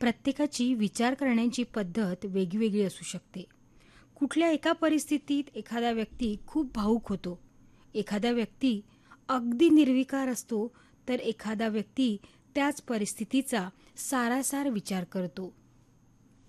प्रत्येकाची विचार करण्याची पद्धत वेगवेगळी असू शकते. कुठल्या एका परिस्थितीत एखादा व्यक्ती खूप भावुक होतो, एखादा व्यक्ती अगदी निर्विकार असतो, तर एखादा व्यक्ती त्याच परिस्थितीचा सारासार विचार करतो.